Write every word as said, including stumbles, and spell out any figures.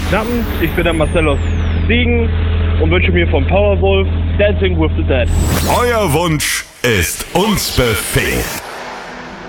Knappen. Ich bin der Marcellus Siegen und wünsche mir vom Powerwolf Dancing with the Dead. Euer Wunsch ist uns Befehl.